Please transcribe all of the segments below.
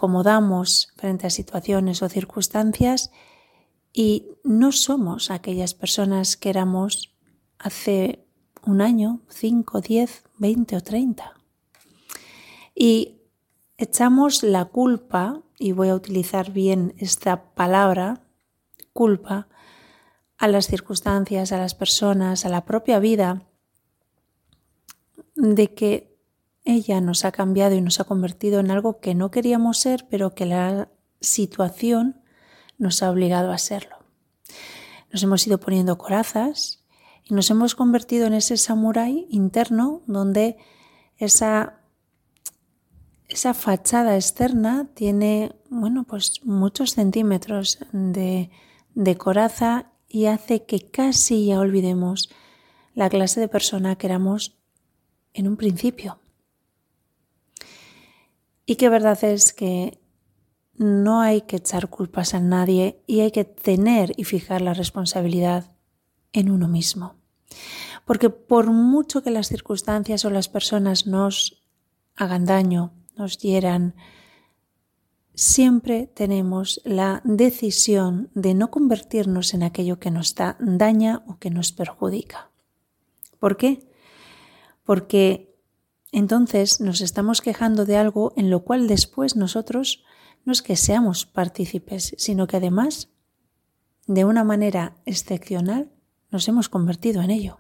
acomodamos frente a situaciones o circunstancias y no somos aquellas personas que éramos hace un año, 5, 10, 20 o 30. Y echamos la culpa, y voy a utilizar bien esta palabra, culpa, a las circunstancias, a las personas, a la propia vida, de que ella nos ha cambiado y nos ha convertido en algo que no queríamos ser, pero que la situación nos ha obligado a serlo. Nos hemos ido poniendo corazas y nos hemos convertido en ese samurái interno donde esa fachada externa tiene, pues muchos centímetros de coraza y hace que casi ya olvidemos la clase de persona que éramos en un principio. Y que verdad es que no hay que echar culpas a nadie y hay que tener y fijar la responsabilidad en uno mismo. Porque por mucho que las circunstancias o las personas nos hagan daño, nos hieran, siempre tenemos la decisión de no convertirnos en aquello que nos daña o que nos perjudica. ¿Por qué? Porque entonces nos estamos quejando de algo en lo cual después nosotros no es que seamos partícipes, sino que además, de una manera excepcional, nos hemos convertido en ello.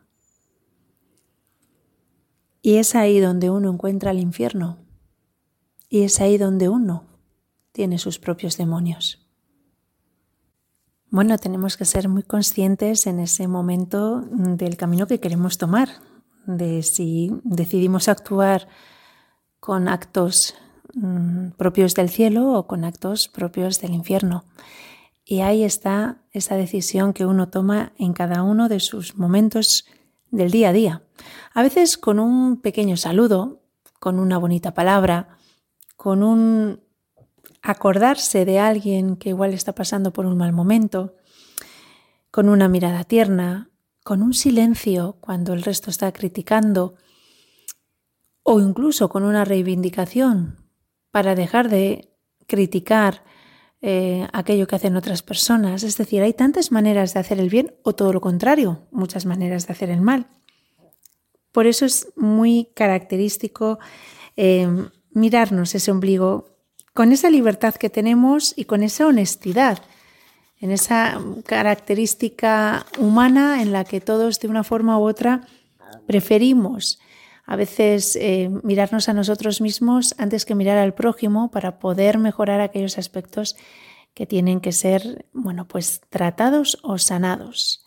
Y es ahí donde uno encuentra el infierno. Y es ahí donde uno tiene sus propios demonios. Bueno, tenemos que ser muy conscientes en ese momento del camino que queremos tomar, de si decidimos actuar con actos propios del cielo o con actos propios del infierno. Y ahí está esa decisión que uno toma en cada uno de sus momentos del día a día. A veces con un pequeño saludo, con una bonita palabra, con un acordarse de alguien que igual está pasando por un mal momento, con una mirada tierna, con un silencio cuando el resto está criticando, o incluso con una reivindicación para dejar de criticar aquello que hacen otras personas. Es decir, hay tantas maneras de hacer el bien o todo lo contrario, muchas maneras de hacer el mal. Por eso es muy característico mirarnos ese ombligo con esa libertad que tenemos y con esa honestidad, en esa característica humana en la que todos de una forma u otra preferimos a veces mirarnos a nosotros mismos antes que mirar al prójimo para poder mejorar aquellos aspectos que tienen que ser, pues tratados o sanados.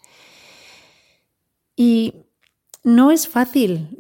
Y no es fácil,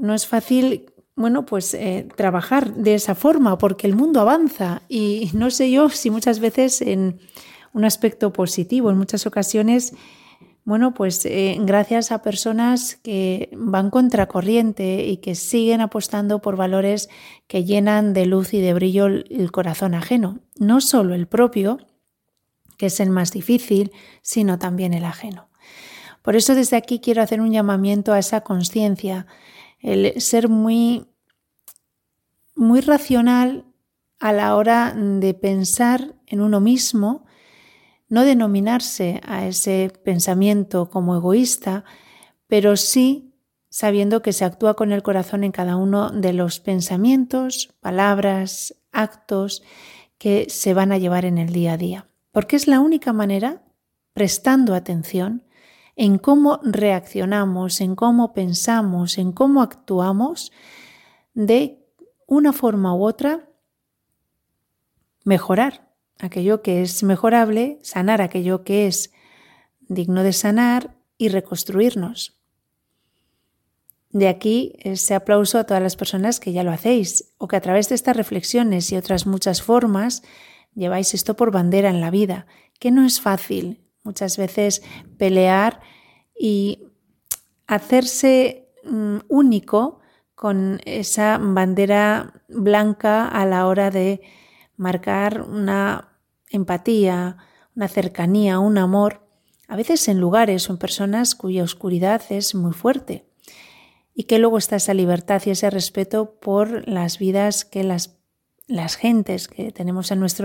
trabajar de esa forma porque el mundo avanza y no sé yo si muchas veces en un aspecto positivo, en muchas ocasiones, gracias a personas que van contracorriente y que siguen apostando por valores que llenan de luz y de brillo el corazón ajeno, no solo el propio, que es el más difícil, sino también el ajeno. Por eso desde aquí quiero hacer un llamamiento a esa conciencia, el ser muy, muy racional a la hora de pensar en uno mismo, no denominarse a ese pensamiento como egoísta, pero sí sabiendo que se actúa con el corazón en cada uno de los pensamientos, palabras, actos que se van a llevar en el día a día. Porque es la única manera, prestando atención en cómo reaccionamos, en cómo pensamos, en cómo actuamos, de una forma u otra mejorar aquello que es mejorable, sanar aquello que es digno de sanar y reconstruirnos. De aquí ese aplauso a todas las personas que ya lo hacéis o que a través de estas reflexiones y otras muchas formas lleváis esto por bandera en la vida, que no es fácil muchas veces pelear y hacerse único con esa bandera blanca a la hora de marcar una empatía, una cercanía, un amor, a veces en lugares o en personas cuya oscuridad es muy fuerte y que luego está esa libertad y ese respeto por las vidas que las gentes que tenemos en nuestro